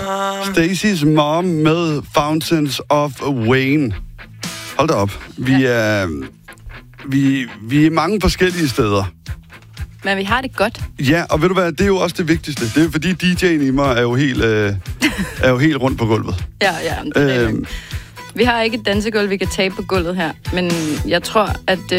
Stacey's Mom med Fountains of Wayne. Hold da op. Vi er mange forskellige steder. Men vi har det godt. Ja, og ved du hvad, det er jo også det vigtigste. Det er fordi DJ'en i mig er jo helt rundt på gulvet. Ja, det er vi har ikke et dansegulv, vi kan tage på gulvet her. Men jeg tror, at...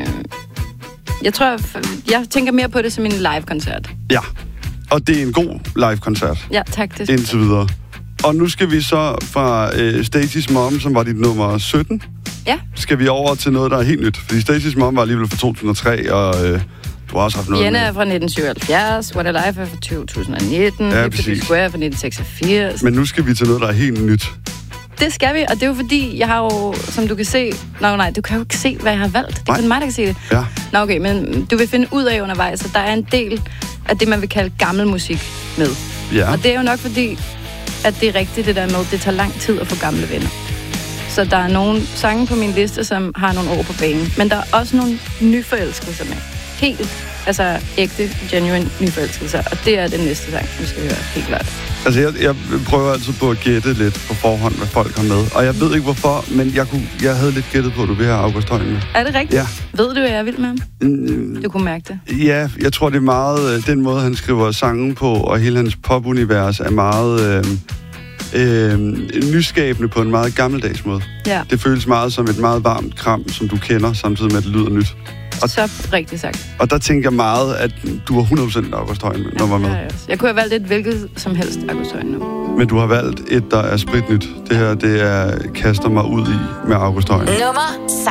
Jeg tænker mere på det som en live-koncert. Ja, og det er en god live-koncert. Ja, tak. Det indtil videre. Og nu skal vi så fra Stacey's Mom, som var dit nummer 17. Ja. Skal vi over til noget, der er helt nyt. Fordi Stacey's Mom var alligevel fra 2003, og du har også haft noget Jenna er fra 1977, What a Life er fra 2019, ja, Liberty Square er fra 1986. Men nu skal vi til noget, der er helt nyt. Det skal vi, og det er jo fordi, jeg har jo, som du kan se... Nej, du kan jo ikke se, hvad jeg har valgt. Det er kun mig, der kan se det. Ja. Nå, okay, men du vil finde ud af undervejs, at der er en del af det, man vil kalde gammel musik med. Ja. Og det er jo nok fordi, at det er rigtigt det der med, det tager lang tid at få gamle venner. Så der er nogle sange på min liste, som har nogle år på banen. Men der er også nogle nyforelskelser med. Helt, altså ægte, genuine nyforelskelser. Og det er den næste sang, vi skal høre helt klart. Altså, jeg prøver altid på at gætte lidt på forhånd, hvad folk har med. Og jeg ved ikke hvorfor, men jeg havde lidt gættet på, at du vil have August Højen med. Er det rigtigt? Ja. Ved du, at jeg er vild med ham? Du kunne mærke det. Ja, jeg tror, det er meget... Den måde, han skriver sange på, og hele hans popunivers er meget... nyskabende på en meget gammeldags måde. Ja. Det føles meget som et meget varmt kram, som du kender, samtidig med, at det lyder nyt. Og så rigtigt sagt. Og der tænker jeg meget, at du var 100% August Højen, når du var med. Jeg kunne have valgt et hvilket som helst August Højen nu. Men du har valgt et, der er spritnyt. Det her, det er kaster mig ud i med August Højen. Nummer